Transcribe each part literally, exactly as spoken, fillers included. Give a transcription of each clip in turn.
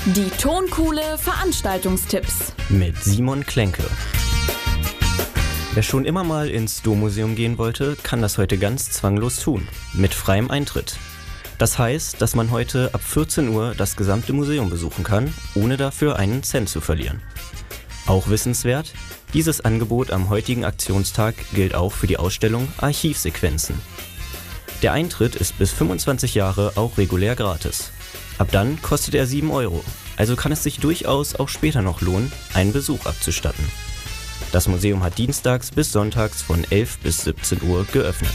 Die Tonkuhle Veranstaltungstipps mit Simon Klenke. Wer schon immer mal ins Dommuseum gehen wollte, kann das heute ganz zwanglos tun, mit freiem Eintritt. Das heißt, dass man heute ab vierzehn Uhr das gesamte Museum besuchen kann, ohne dafür einen Cent zu verlieren. Auch wissenswert, dieses Angebot am heutigen Aktionstag gilt auch für die Ausstellung Archivsequenzen. Der Eintritt ist bis fünfundzwanzig Jahre auch regulär gratis. Ab dann kostet er sieben Euro, also kann es sich durchaus auch später noch lohnen, einen Besuch abzustatten. Das Museum hat dienstags bis sonntags von elf bis siebzehn Uhr geöffnet.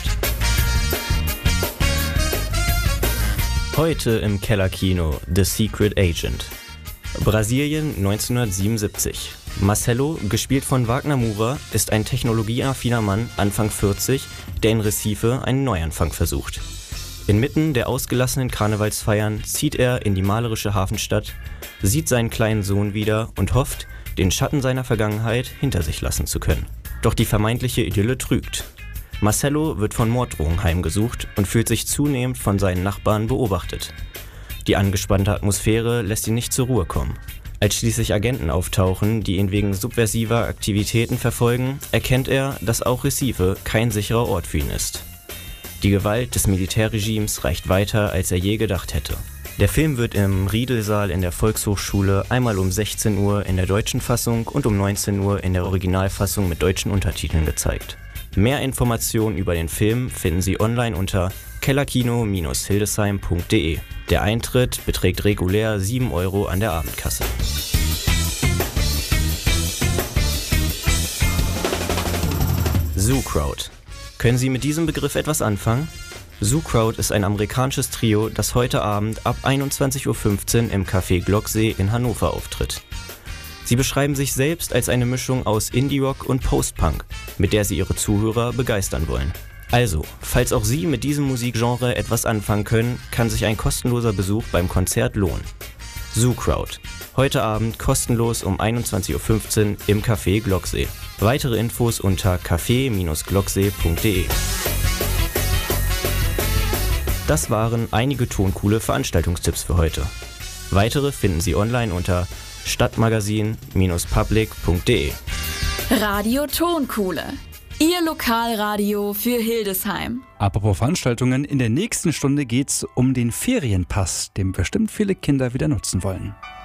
Heute im Kellerkino The Secret Agent. Brasilien neunzehnhundertsiebenundsiebzig. Marcelo, gespielt von Wagner Moura, ist ein technologieaffiner Mann, Anfang vierzig, der in Recife einen Neuanfang versucht. Inmitten der ausgelassenen Karnevalsfeiern zieht er in die malerische Hafenstadt, sieht seinen kleinen Sohn wieder und hofft, den Schatten seiner Vergangenheit hinter sich lassen zu können. Doch die vermeintliche Idylle trügt. Marcelo wird von Morddrohungen heimgesucht und fühlt sich zunehmend von seinen Nachbarn beobachtet. Die angespannte Atmosphäre lässt ihn nicht zur Ruhe kommen. Als schließlich Agenten auftauchen, die ihn wegen subversiver Aktivitäten verfolgen, erkennt er, dass auch Recife kein sicherer Ort für ihn ist. Die Gewalt des Militärregimes reicht weiter, als er je gedacht hätte. Der Film wird im Riedelsaal in der Volkshochschule einmal um sechzehn Uhr in der deutschen Fassung und um neunzehn Uhr in der Originalfassung mit deutschen Untertiteln gezeigt. Mehr Informationen über den Film finden Sie online unter kellerkino Bindestrich hildesheim Punkt de. Der Eintritt beträgt regulär sieben Euro an der Abendkasse. Zoo Crowd. Können Sie mit diesem Begriff etwas anfangen? Zoo Crowd ist ein amerikanisches Trio, das heute Abend ab einundzwanzig Uhr fünfzehn im Café Glocksee in Hannover auftritt. Sie beschreiben sich selbst als eine Mischung aus Indie-Rock und Post-Punk, mit der sie ihre Zuhörer begeistern wollen. Also, falls auch Sie mit diesem Musikgenre etwas anfangen können, kann sich ein kostenloser Besuch beim Konzert lohnen. Zoo Crowd. Heute Abend kostenlos um einundzwanzig Uhr fünfzehn im Café Glocksee. Weitere Infos unter café Bindestrich glocksee Punkt de. Das waren einige toncoole Veranstaltungstipps für heute. Weitere finden Sie online unter stadtmagazin Bindestrich public Punkt de. Radio Tonkuhle. Ihr Lokalradio für Hildesheim. Apropos Veranstaltungen, in der nächsten Stunde geht's um den Ferienpass, den bestimmt viele Kinder wieder nutzen wollen.